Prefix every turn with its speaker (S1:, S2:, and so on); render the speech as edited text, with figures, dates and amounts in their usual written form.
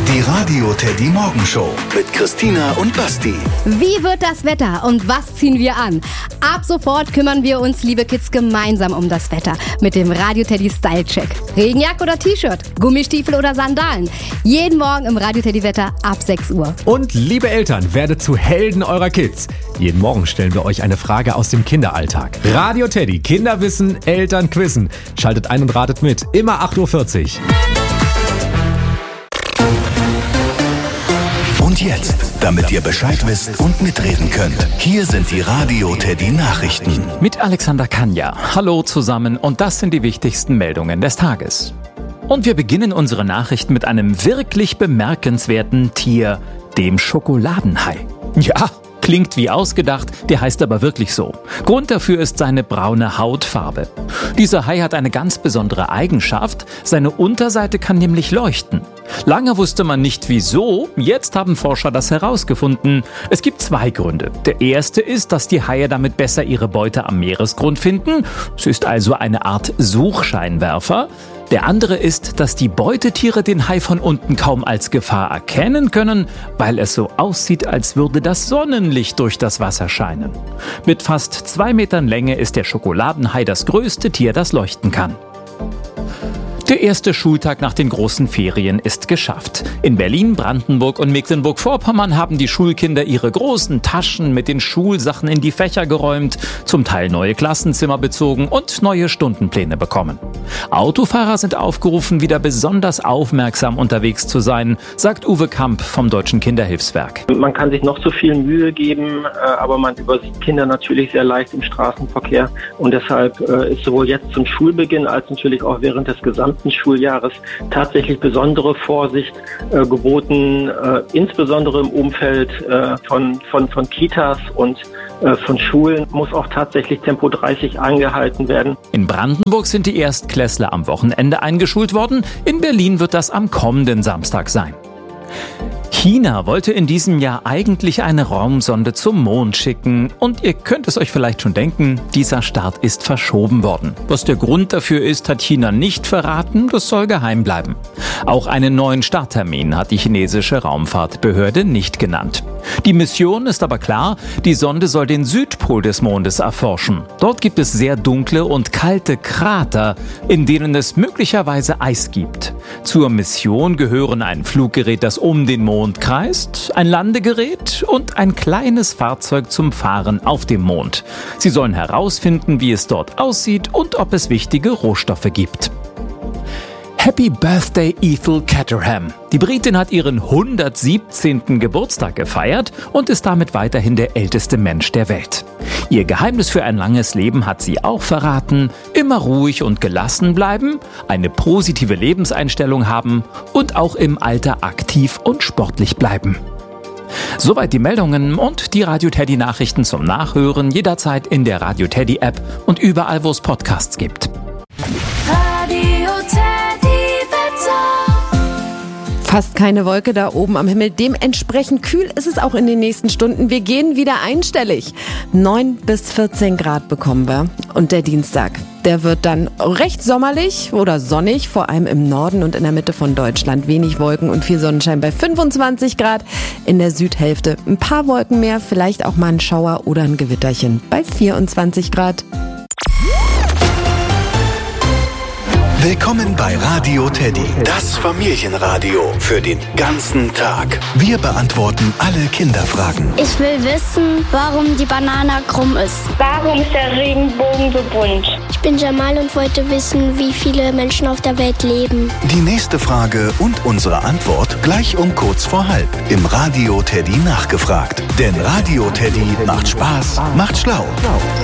S1: Die Radio Teddy Morgenshow mit Christina und Basti.
S2: Wie wird das Wetter und was ziehen wir an? Ab sofort kümmern wir uns, liebe Kids, gemeinsam um das Wetter mit dem Radio Teddy Style Check. Regenjacke oder T-Shirt, Gummistiefel oder Sandalen. Jeden Morgen im Radio Teddy Wetter ab 6 Uhr.
S3: Und liebe Eltern, werdet zu Helden eurer Kids. Jeden Morgen stellen wir euch eine Frage aus dem Kinderalltag. Radio Teddy, Kinder wissen, Eltern quizzen. Schaltet ein und ratet mit. Immer 8.40 Uhr.
S1: Und jetzt, damit ihr Bescheid wisst und mitreden könnt, hier sind die Radio Teddy Nachrichten.
S4: Mit Alexander Kanja. Hallo zusammen und das sind die wichtigsten Meldungen des Tages. Und wir beginnen unsere Nachrichten mit einem wirklich bemerkenswerten Tier, dem Schokoladenhai. Ja, klingt wie ausgedacht, der heißt aber wirklich so. Grund dafür ist seine braune Hautfarbe. Dieser Hai hat eine ganz besondere Eigenschaft, seine Unterseite kann nämlich leuchten. Lange wusste man nicht wieso, jetzt haben Forscher das herausgefunden. Es gibt 2 Gründe. Der erste ist, dass die Haie damit besser ihre Beute am Meeresgrund finden. Es ist also eine Art Suchscheinwerfer. Der andere ist, dass die Beutetiere den Hai von unten kaum als Gefahr erkennen können, weil es so aussieht, als würde das Sonnenlicht durch das Wasser scheinen. Mit fast 2 Metern Länge ist der Schokoladenhai das größte Tier, das leuchten kann. Der erste Schultag nach den großen Ferien ist geschafft. In Berlin, Brandenburg und Mecklenburg-Vorpommern haben die Schulkinder ihre großen Taschen mit den Schulsachen in die Fächer geräumt, zum Teil neue Klassenzimmer bezogen und neue Stundenpläne bekommen. Autofahrer sind aufgerufen, wieder besonders aufmerksam unterwegs zu sein, sagt Uwe Kamp vom Deutschen Kinderhilfswerk.
S5: Man kann sich noch so viel Mühe geben, aber man übersieht Kinder natürlich sehr leicht im Straßenverkehr. Und deshalb ist sowohl jetzt zum Schulbeginn als natürlich auch während des gesamten Schuljahres tatsächlich besondere Vorsicht geboten, insbesondere im Umfeld von Kitas und von Schulen muss auch tatsächlich Tempo 30 eingehalten werden.
S4: In Brandenburg sind die Erstklässler am Wochenende eingeschult worden. In Berlin wird das am kommenden Samstag sein. China wollte in diesem Jahr eigentlich eine Raumsonde zum Mond schicken. Und ihr könnt es euch vielleicht schon denken, dieser Start ist verschoben worden. Was der Grund dafür ist, hat China nicht verraten, das soll geheim bleiben. Auch einen neuen Starttermin hat die chinesische Raumfahrtbehörde nicht genannt. Die Mission ist aber klar, die Sonde soll den Südpol des Mondes erforschen. Dort gibt es sehr dunkle und kalte Krater, in denen es möglicherweise Eis gibt. Zur Mission gehören ein Fluggerät, das um den Mond kreist, ein Landegerät und ein kleines Fahrzeug zum Fahren auf dem Mond. Sie sollen herausfinden, wie es dort aussieht und ob es wichtige Rohstoffe gibt. Happy Birthday Ethel Caterham. Die Britin hat ihren 117. Geburtstag gefeiert und ist damit weiterhin der älteste Mensch der Welt. Ihr Geheimnis für ein langes Leben hat sie auch verraten: immer ruhig und gelassen bleiben, eine positive Lebenseinstellung haben und auch im Alter aktiv und sportlich bleiben. Soweit die Meldungen und die Radio Teddy Nachrichten zum Nachhören jederzeit in der Radio Teddy App und überall, wo es Podcasts gibt.
S6: Fast keine Wolke da oben am Himmel. Dementsprechend kühl ist es auch in den nächsten Stunden. Wir gehen wieder einstellig. 9 bis 14 Grad bekommen wir. Und der Dienstag, der wird dann recht sommerlich oder sonnig, vor allem im Norden und in der Mitte von Deutschland. Wenig Wolken und viel Sonnenschein bei 25 Grad. In der Südhälfte ein paar Wolken mehr, vielleicht auch mal ein Schauer oder ein Gewitterchen bei 24 Grad.
S1: Willkommen bei Radio Teddy, das Familienradio für den ganzen Tag. Wir beantworten alle Kinderfragen.
S7: Ich will wissen, warum die Banane krumm ist.
S8: Warum ist der Regenbogen so bunt?
S7: Ich bin Jamal und wollte wissen, wie viele Menschen auf der Welt leben.
S1: Die nächste Frage und unsere Antwort gleich um kurz vor halb im Radio Teddy nachgefragt. Denn Radio Teddy macht Spaß, macht schlau.